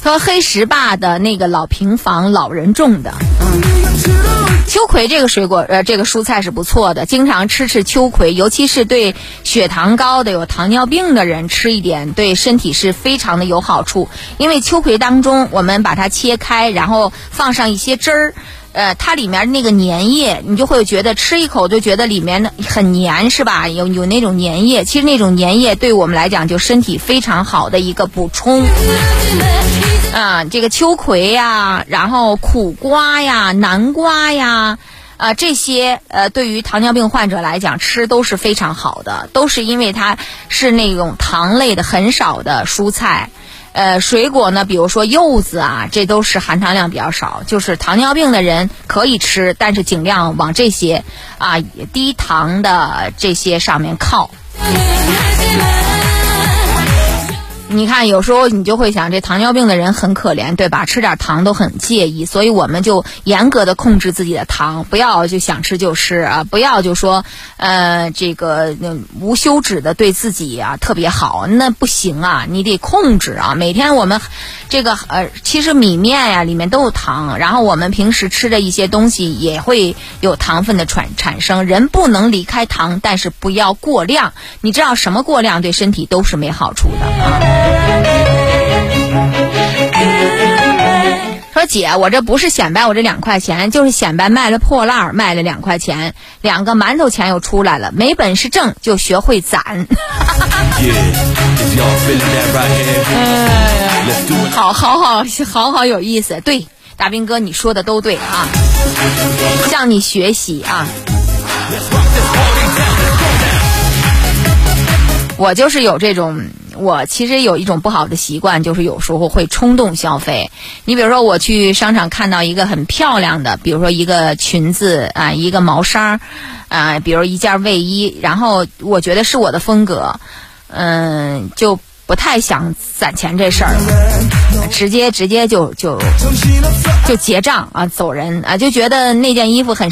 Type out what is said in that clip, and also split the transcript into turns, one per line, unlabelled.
他说黑石坝的那个老平房老人种的。秋葵这个水果这个蔬菜是不错的，经常吃秋葵，尤其是对血糖高的有糖尿病的人吃一点对身体是非常的有好处。因为秋葵当中我们把它切开，然后放上一些汁儿，它里面那个粘液你就会觉得吃一口就觉得里面很黏，是吧？有那种粘液，其实那种粘液对我们来讲就身体非常好的一个补充。这个秋葵呀，然后苦瓜呀，南瓜呀，这些对于糖尿病患者来讲吃都是非常好的，都是因为它是那种糖类的很少的蔬菜。水果呢，比如说柚子啊，这都是含糖量比较少，就是糖尿病的人可以吃，但是尽量往这些低糖的这些上面靠。你看有时候你就会想，这糖尿病的人很可怜，对吧？吃点糖都很介意，所以我们就严格的控制自己的糖，不要就想吃就吃啊，不要就说这个无休止的对自己特别好，那不行啊，你得控制啊。每天我们这个其实米面呀里面都有糖，然后我们平时吃的一些东西也会有糖分的产生，人不能离开糖，但是不要过量。你知道什么过量对身体都是没好处的啊。说姐，我这不是显摆我这2块钱，就是显摆卖了破烂卖了2块钱，2个馒头钱又出来了，没本事挣就学会攒。好有意思。对，大兵哥你说的都对啊，向你学习啊。我就是有这种，我其实有一种不好的习惯，就是有时候会冲动消费。你比如说我去商场看到一个很漂亮的，比如说一个裙子一个毛衫比如一件卫衣，然后我觉得是我的风格，就不太想攒钱这事儿，直接就结账走人就觉得那件衣服很